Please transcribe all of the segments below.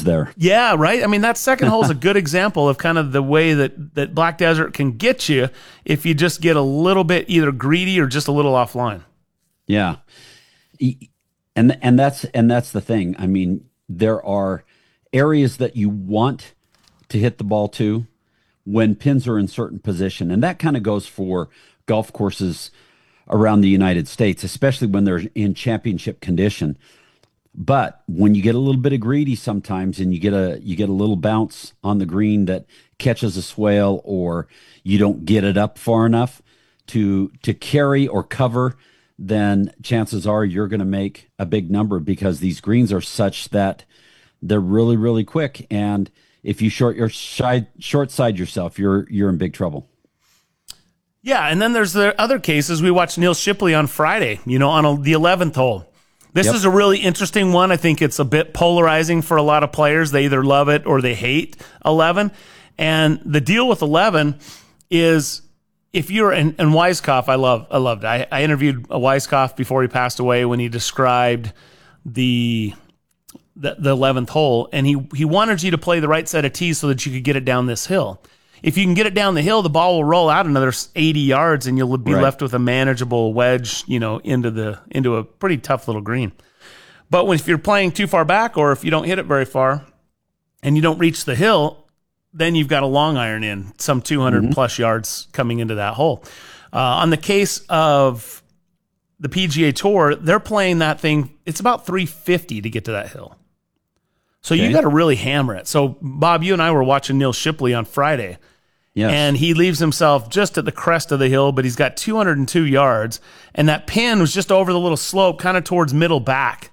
goes there. Yeah, right. I mean, that second hole is a good example of kind of the way that Black Desert can get you if you just get a little bit either greedy or just a little offline. Yeah. And that's the thing. I mean, there are areas that you want to hit the ball to when pins are in certain position. And that kind of goes for golf courses around the United States, especially when they're in championship condition. But when you get a little bit of greedy sometimes and you get a little bounce on the green that catches a swale, or you don't get it up far enough to carry or cover, then chances are you're going to make a big number, because these greens are such that they're really, really quick. And if you short side yourself, you're in big trouble. Yeah, and then there's the other cases. We watched Neil Shipley on Friday, on the 11th hole. This is a really interesting one. I think it's a bit polarizing for a lot of players. They either love it or they hate 11. And the deal with 11 is, if you're and Weiskopf, I loved it. I interviewed Weiskopf before he passed away when he described the 11th hole, and he wanted you to play the right set of tees so that you could get it down this hill. If you can get it down the hill, the ball will roll out another 80 yards, and you'll be left with a manageable wedge, into a pretty tough little green. But if you're playing too far back, or if you don't hit it very far, and you don't reach the hill, then you've got a long iron in some 200 plus yards coming into that hole. On the case of the PGA Tour, they're playing that thing. It's about 350 to get to that hill. So you got to really hammer it. So, Bob, you and I were watching Neil Shipley on Friday. Yes. And he leaves himself just at the crest of the hill, but he's got 202 yards. And that pin was just over the little slope, kind of towards middle back.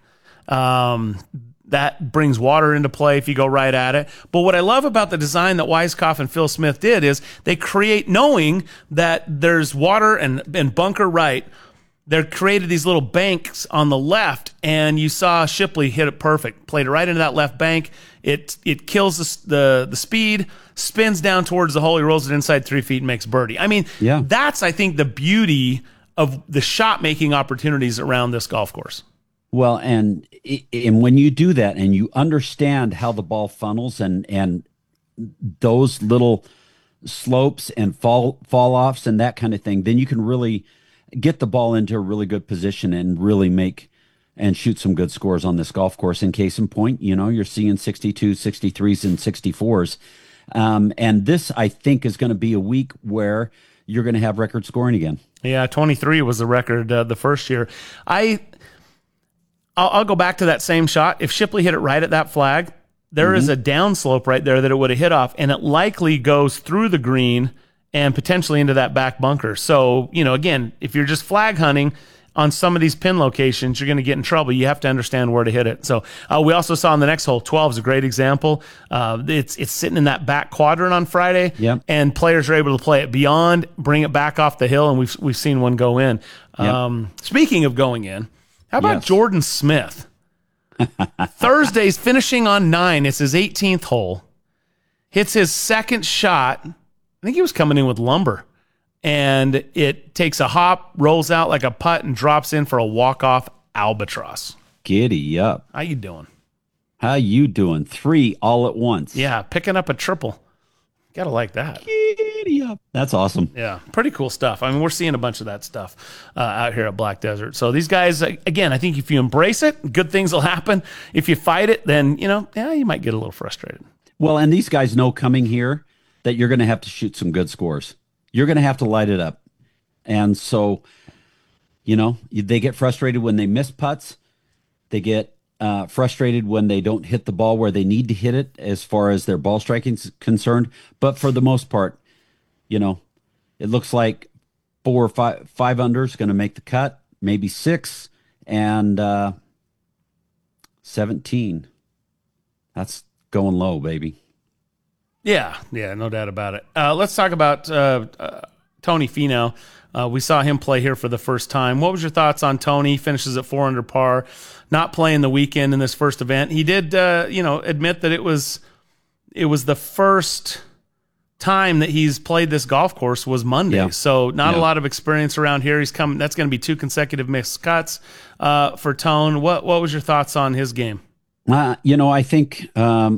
That brings water into play if you go right at it. But what I love about the design that Weiskopf and Phil Smith did is they create, knowing that there's water and bunker right, they created these little banks on the left, and you saw Shipley hit it perfect. Played it right into that left bank. It kills the speed, spins down towards the hole. He rolls it inside 3 feet and makes birdie. I mean, that's, I think, the beauty of the shot-making opportunities around this golf course. Well, and when you do that and you understand how the ball funnels and those little slopes and fall-offs and that kind of thing, then you can really get the ball into a really good position and really make and shoot some good scores on this golf course. In case in point, you're seeing 62, 63s, and 64s. And this, I think, is going to be a week where you're going to have record scoring again. Yeah, 23 was the record the first year. I'll go back to that same shot. If Shipley hit it right at that flag, there is a downslope right there that it would have hit off, and it likely goes through the green and potentially into that back bunker. So, again, if you're just flag hunting on some of these pin locations, you're going to get in trouble. You have to understand where to hit it. So we also saw in the next hole, 12 is a great example. It's sitting in that back quadrant on Friday, and players are able to play it beyond, bring it back off the hill, and we've seen one go in. Speaking of going in, how about Jordan Smith? Thursday's finishing on 9. It's his 18th hole. Hits his second shot. I think he was coming in with lumber, and it takes a hop, rolls out like a putt, and drops in for a walk-off albatross. Giddy up. How you doing? How you doing? 3 all at once. Yeah, picking up a triple. Gotta like that. Giddy up. That's awesome. Yeah, pretty cool stuff. I mean, we're seeing a bunch of that stuff out here at Black Desert. So these guys, again, I think if you embrace it, good things will happen. If you fight it, then, you might get a little frustrated. Well, and these guys know coming here that you're going to have to shoot some good scores. You're going to have to light it up. And so, they get frustrated when they miss putts. They get frustrated when they don't hit the ball where they need to hit it as far as their ball striking is concerned. But for the most part, it looks like 4 or 5 under is going to make the cut, maybe 6, and 17. That's going low, baby. Yeah, no doubt about it. Let's talk about Tony Finau. We saw him play here for the first time. What was your thoughts on Tony? Finishes at 4 under par, not playing the weekend in this first event. He did, admit that it was the first time that he's played this golf course was Monday. So not a lot of experience around here. That's going to be 2 consecutive missed cuts for Tone. What was your thoughts on his game? I think